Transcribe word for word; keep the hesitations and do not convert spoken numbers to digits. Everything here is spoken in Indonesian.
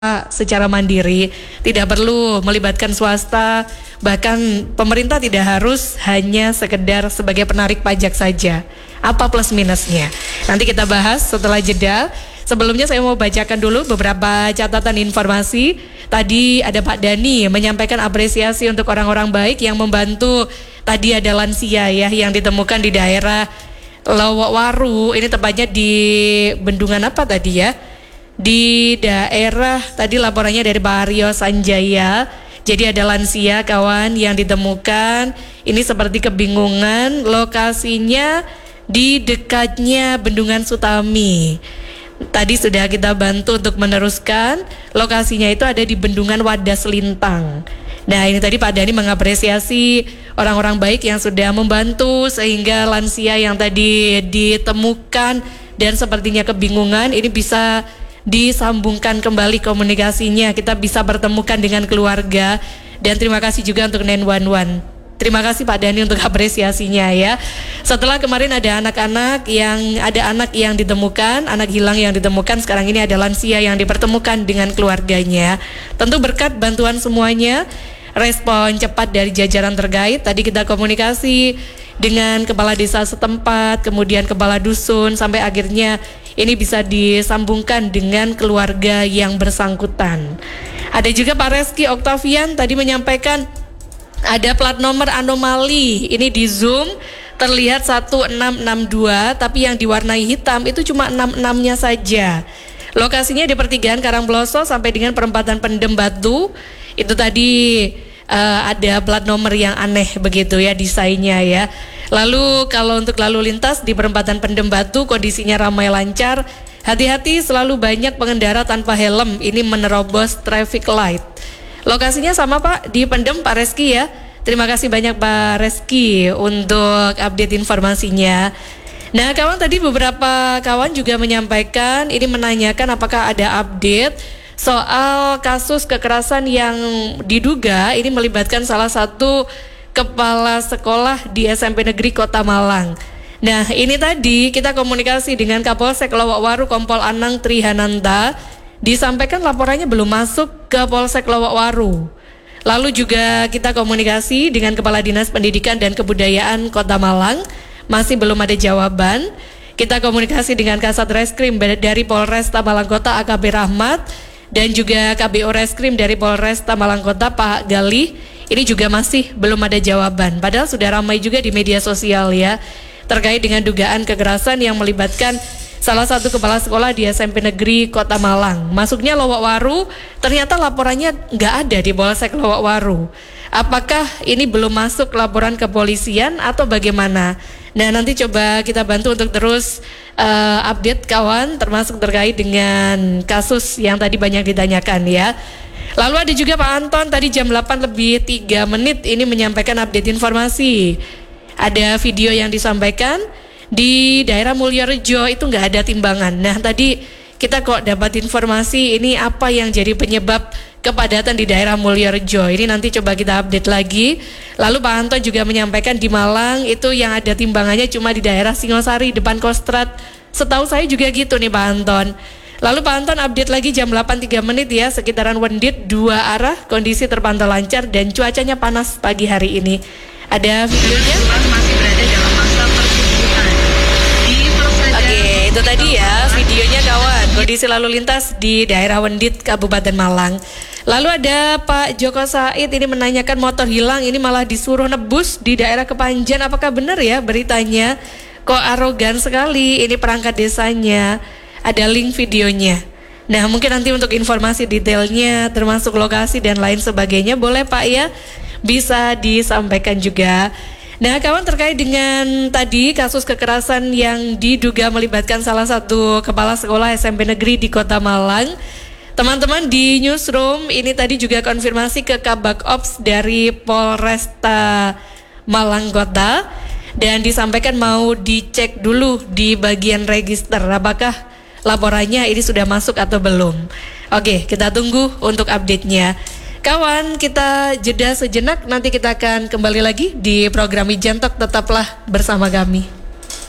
secara mandiri, tidak perlu melibatkan swasta, bahkan pemerintah tidak harus hanya sekedar sebagai penarik pajak saja. Apa plus minusnya? Nanti kita bahas setelah jeda. Sebelumnya saya mau bacakan dulu beberapa catatan informasi. Tadi ada Pak Dani menyampaikan apresiasi untuk orang-orang baik yang membantu. Tadi ada lansia ya yang ditemukan di daerah Lowowaru. Ini tepatnya di bendungan apa tadi ya? Di daerah tadi laporannya dari Pak Aryo Sanjaya. Jadi ada lansia kawan yang ditemukan. Ini seperti kebingungan, lokasinya di dekatnya Bendungan Sutami. Tadi sudah kita bantu untuk meneruskan. Lokasinya itu ada di Bendungan Wadas Lintang. Nah ini tadi Pak Dani mengapresiasi orang-orang baik yang sudah membantu sehingga lansia yang tadi ditemukan dan sepertinya kebingungan ini bisa disambungkan kembali komunikasinya, kita bisa bertemukan dengan keluarga. Dan terima kasih juga untuk sembilan satu satu. Terima kasih Pak Dani untuk apresiasinya ya. Setelah kemarin ada anak-anak yang ada anak yang ditemukan, anak hilang yang ditemukan, sekarang ini ada lansia yang dipertemukan dengan keluarganya. Tentu berkat bantuan semuanya, respon cepat dari jajaran terkait. Tadi kita komunikasi dengan kepala desa setempat, kemudian kepala dusun, sampai akhirnya ini bisa disambungkan dengan keluarga yang bersangkutan. Ada juga Pak Reski Oktavian tadi menyampaikan ada plat nomor anomali. Ini di Zoom terlihat satu enam enam dua, tapi yang diwarnai hitam itu cuma enam enam-nya saja. Lokasinya di pertigaan Karangploso sampai dengan perempatan Pendem Batu. Itu tadi uh, ada plat nomor yang aneh begitu ya desainnya ya. Lalu kalau untuk lalu lintas di perempatan Pendem Batu kondisinya ramai lancar. Hati-hati, selalu banyak pengendara tanpa helm ini menerobos traffic light. Lokasinya sama Pak di Pendem, Pak Reski ya. Terima kasih banyak Pak Reski untuk update informasinya. Nah kawan, tadi beberapa kawan juga menyampaikan ini menanyakan apakah ada update soal kasus kekerasan yang diduga ini melibatkan salah satu kepala sekolah di S M P Negeri Kota Malang. Nah ini tadi kita komunikasi dengan Kapolsek Lowowaru Kompol Anang Trihananta. Disampaikan laporannya belum masuk ke Polsek Lowowaru. Lalu juga kita komunikasi dengan Kepala Dinas Pendidikan dan Kebudayaan Kota Malang. Masih belum ada jawaban. Kita komunikasi dengan Kasat Reskrim dari Polresta Malang Kota A K B Rahmat. Dan juga K B O Reskrim dari Polresta Malang Kota Pak Galih. Ini juga masih belum ada jawaban. Padahal sudah ramai juga di media sosial ya, terkait dengan dugaan kekerasan yang melibatkan salah satu kepala sekolah di S M P Negeri Kota Malang. Masuknya Lowowaru, ternyata laporannya nggak ada di Polsek Lowowaru. Apakah ini belum masuk laporan kepolisian atau bagaimana? Nah nanti coba kita bantu untuk terus uh, update kawan, termasuk terkait dengan kasus yang tadi banyak ditanyakan ya. Lalu ada juga Pak Anton tadi jam delapan lebih tiga menit ini menyampaikan update informasi. Ada video yang disampaikan di daerah Mulyorejo itu nggak ada timbangan. Nah tadi kita kok dapat informasi ini apa yang jadi penyebab kepadatan di daerah Mulyorejo. Ini nanti coba kita update lagi. Lalu Pak Anton juga menyampaikan di Malang itu yang ada timbangannya cuma di daerah Singosari depan Kostrad. Setahu saya juga gitu nih Pak Anton. Lalu Pak Anton update lagi jam delapan tiga menit ya, sekitaran Wendit dua arah, kondisi terpantau lancar dan cuacanya panas pagi hari ini. Ada videonya? Masih berada dalam masa pertumbuhan. Oke, itu tadi ya videonya kawan, kondisi lalu lintas di daerah Wendit, Kabupaten Malang. Lalu ada Pak Joko Said ini menanyakan motor hilang, ini malah disuruh nebus di daerah Kepanjen. Apakah benar ya beritanya? Kok arogan sekali ini perangkat desanya. Ada link videonya. Nah mungkin nanti untuk informasi detailnya termasuk lokasi dan lain sebagainya boleh Pak ya, bisa disampaikan juga. Nah kawan, terkait dengan tadi kasus kekerasan yang diduga melibatkan salah satu kepala sekolah S M P Negeri di Kota Malang, teman-teman di newsroom ini tadi juga konfirmasi ke Kabak Ops dari Polresta Malang Kota dan disampaikan mau dicek dulu di bagian register apakah laporannya ini sudah masuk atau belum. Oke, kita tunggu untuk update-nya. Kawan, kita jeda sejenak, nanti kita akan kembali lagi di program Wijantok, tetaplah bersama kami.